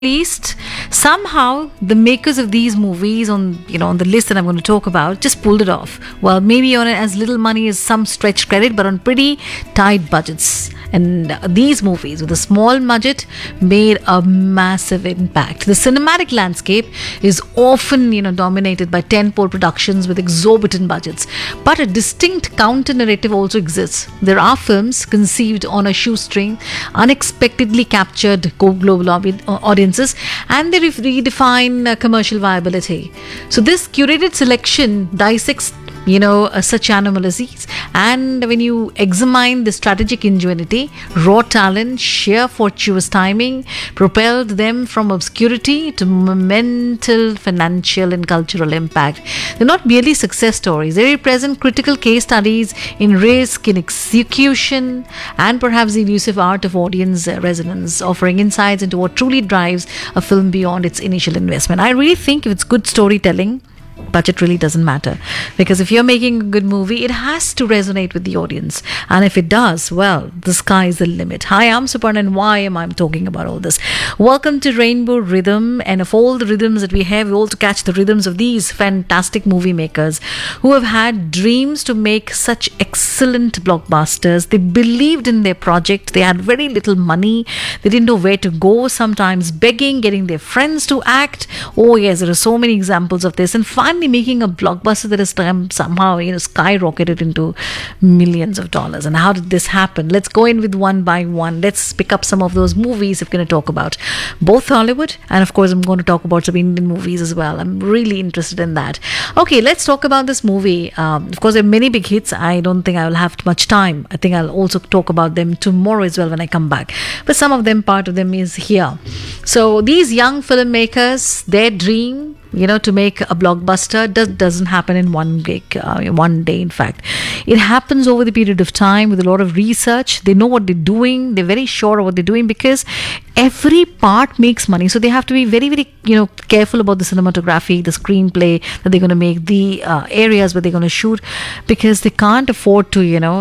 least, somehow the makers of these movies on the list that I'm going to talk about just pulled it off. Well, maybe on as little money as some stretch credit, but on pretty tight budgets. And these movies with a small budget made a massive impact. The cinematic landscape is often dominated by tentpole productions with exorbitant budgets, but a distinct counter narrative also exists. There are films conceived on a shoestring, unexpectedly captured global audiences, and they redefine commercial viability. So this curated selection dissects such anomalies, and when you examine the strategic ingenuity, raw talent, sheer fortuitous timing propelled them from obscurity to monumental financial and cultural impact. They're not merely success stories, they represent critical case studies in risk, in execution, and perhaps the elusive art of audience resonance, offering insights into what truly drives a film beyond its initial investment. I really think if it's good storytelling, budget really doesn't matter, because if you're making a good movie, it has to resonate with the audience, and if it does, well, the sky is the limit. Hi, I'm Suparna, and why am I talking about all this? Welcome to Rainbow Rhythm, and of all the rhythms that we have, we also catch the rhythms of these fantastic movie makers who have had dreams to make such excellent blockbusters. They believed in their project, they had very little money, they didn't know where to go, sometimes begging, getting their friends to act. Oh yes, there are so many examples of this, and finally making a blockbuster that has somehow skyrocketed into millions of dollars. And how did this happen? Let's go in with one by one. Let's pick up some of those movies we're going to talk about, both Hollywood, and of course I'm going to talk about some Indian movies as well. I'm really interested in that. Okay, let's talk about this movie. Of course, there are many big hits. I don't think I will have much time. I think I'll also talk about them tomorrow as well when I come back, but some of them, part of them is here. So these young filmmakers, their dream to make a blockbuster doesn't happen in one day. In fact, it happens over the period of time with a lot of research. They know what they're doing. They're very sure of what they're doing, because every part makes money. So they have to be very, very careful about the cinematography, the screenplay that they're going to make, the areas where they're going to shoot, because they can't afford to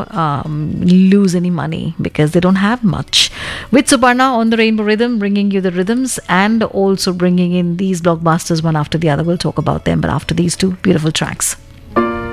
lose any money, because they don't have much. With Suparna on the Rainbow Rhythm, bringing you the rhythms and also bringing in these blockbusters one after the other. We'll talk about them, but after these two beautiful tracks.